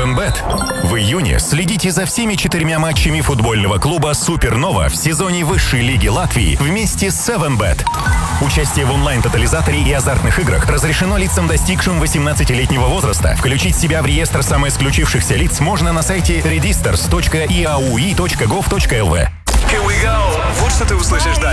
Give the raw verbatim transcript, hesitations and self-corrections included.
севен бет. В июне следите за всеми четырьмя матчами футбольного клуба «Супернова» в сезоне высшей лиги Латвии вместе с севен бет. Участие в онлайн-тотализаторе и азартных играх разрешено лицам, достигшим восемнадцатилетнего возраста. Включить себя в реестр самоисключившихся лиц можно на сайте redisters точка и эй ю и точка гов точка эл ви. Here we go. Вот что ты услышишь дальше.